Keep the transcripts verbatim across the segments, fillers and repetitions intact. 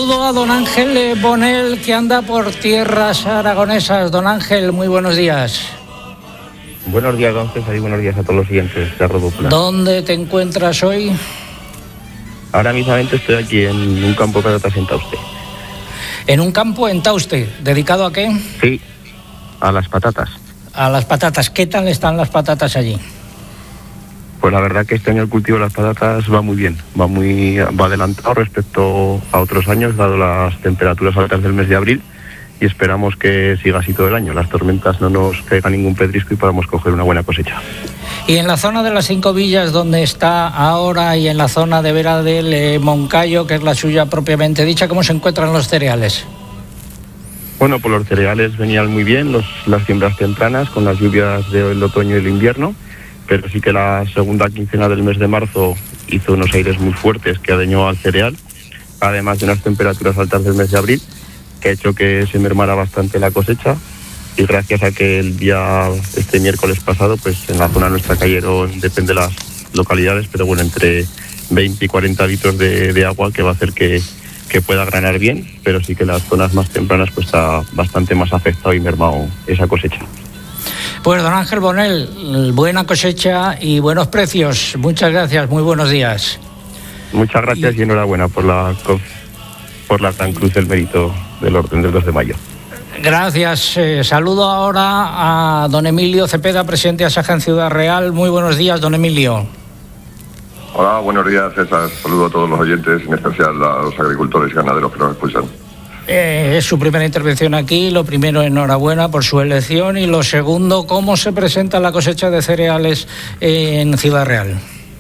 Saludo a don Ángel Bonel, que anda por tierras aragonesas. Don Ángel, muy buenos días. Buenos días, don César, y buenos días a todos los siguientes de Radio Popular. ¿Dónde te encuentras hoy? Ahora mismamente estoy aquí en un campo de patatas en Tauste. ¿En un campo en Tauste? ¿Dedicado a qué? Sí, a las patatas. A las patatas. ¿Qué tal están las patatas allí? Pues la verdad que este año el cultivo de las patatas va muy bien, va muy va adelantado respecto a otros años, dado las temperaturas altas del mes de abril, y esperamos que siga así todo el año. Las tormentas no nos caiga ningún pedrisco y podamos coger una buena cosecha. Y en la zona de las Cinco Villas, donde está ahora, y en la zona de Vera del eh, Moncayo, que es la suya propiamente dicha, ¿cómo se encuentran los cereales? Bueno, pues los cereales venían muy bien, los, las siembras tempranas, con las lluvias del otoño y el invierno, pero sí que la segunda quincena del mes de marzo hizo unos aires muy fuertes que adañó al cereal, además de unas temperaturas altas del mes de abril, que ha hecho que se mermara bastante la cosecha, y gracias a que el día, este miércoles pasado, pues en la zona nuestra cayeron, depende de las localidades, pero bueno, entre veinte y cuarenta litros de, de agua, que va a hacer que, que pueda granar bien, pero sí que las zonas más tempranas pues está bastante más afectado y mermado esa cosecha. Pues don Ángel Bonel, buena cosecha y buenos precios. Muchas gracias, muy buenos días. Muchas gracias y, y enhorabuena por la por la Gran Cruz del Mérito del Orden del dos de mayo. Gracias. Eh, saludo ahora a don Emilio Cepeda, presidente de Asaja en Ciudad Real. Muy buenos días, don Emilio. Hola, buenos días, César. Saludo a todos los oyentes, en especial a los agricultores y ganaderos que nos escuchan. Eh, es su primera intervención aquí. Lo primero, enhorabuena por su elección, y lo segundo, ¿cómo se presenta la cosecha de cereales en Ciudad Real?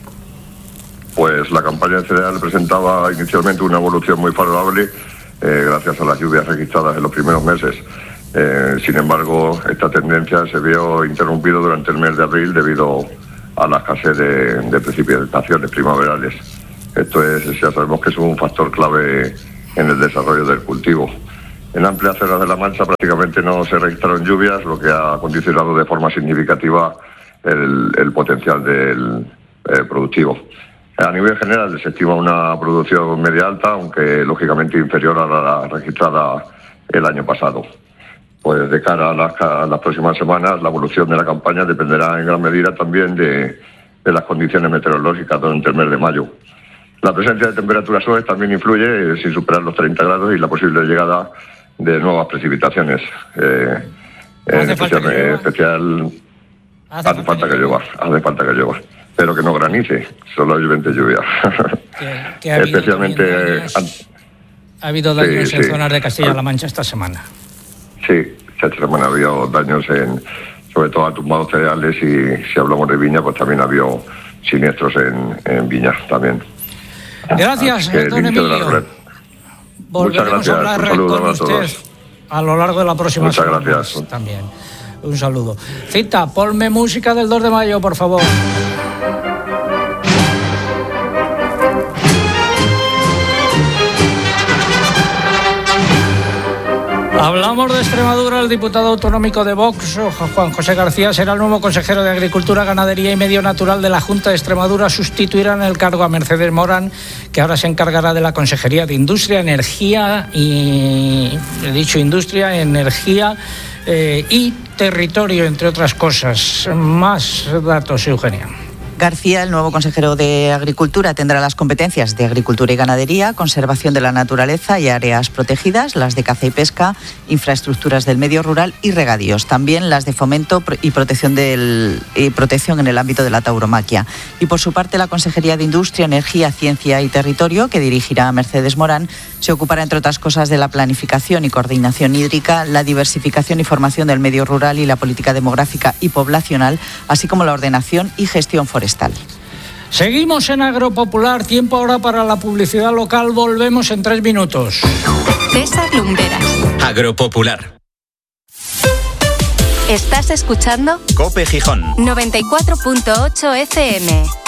Pues la campaña de cereal presentaba inicialmente una evolución muy favorable, eh, gracias a las lluvias registradas en los primeros meses. Eh, sin embargo, esta tendencia se vio interrumpido durante el mes de abril debido a la escasez de, de precipitaciones primaverales. Esto es, ya sabemos que es un factor clave en el desarrollo del cultivo. En amplias zonas de La Mancha prácticamente no se registraron lluvias, lo que ha condicionado de forma significativa el, el potencial del eh, productivo. A nivel general se estima una producción media alta, aunque lógicamente inferior a la registrada el año pasado. Pues de cara a las, a las próximas semanas, la evolución de la campaña dependerá en gran medida también de, de las condiciones meteorológicas durante el mes de mayo. La presencia de temperaturas suaves también influye, sin superar los treinta grados, y la posible llegada de nuevas precipitaciones. Eh, en especial, especial hace, hace falta que llueva, hace falta que llueva, pero que no granice, solo lluviente lluvia. Que, que ha habido Especialmente daños, ha habido daños sí, en sí. zonas de Castilla-La Mancha esta semana. Sí, esta semana ha habido daños en, sobre todo a tumbados cereales, y si hablamos de viña, pues también ha habido siniestros en, en viña también. Gracias, don Emilio. Volveremos a hablar con usted a lo largo de la próxima semana. Muchas gracias. También. Un saludo. Cita, ponme música del dos de mayo, por favor. Hablamos de Extremadura. El diputado autonómico de Vox, Juan José García, será el nuevo consejero de Agricultura, Ganadería y Medio Natural de la Junta de Extremadura. Sustituirá en el cargo a Mercedes Morán, que ahora se encargará de la Consejería de Industria, Energía y... he dicho Industria, Energía eh, y Territorio, entre otras cosas. Más datos, Eugenia. García, el nuevo consejero de Agricultura, tendrá las competencias de Agricultura y Ganadería, Conservación de la Naturaleza y Áreas Protegidas, las de Caza y Pesca, Infraestructuras del Medio Rural y Regadíos, también las de Fomento y Protección, del, y protección en el ámbito de la tauromaquia. Y por su parte, la Consejería de Industria, Energía, Ciencia y Territorio, que dirigirá Mercedes Morán, se ocupará, entre otras cosas, de la planificación y coordinación hídrica, la diversificación y formación del medio rural y la política demográfica y poblacional, así como la ordenación y gestión forestal. Seguimos en Agropopular. Tiempo ahora para la publicidad local. Volvemos en tres minutos. César Lumberas. Agropopular. ¿Estás escuchando? COPE Gijón. noventa y cuatro punto ocho F M.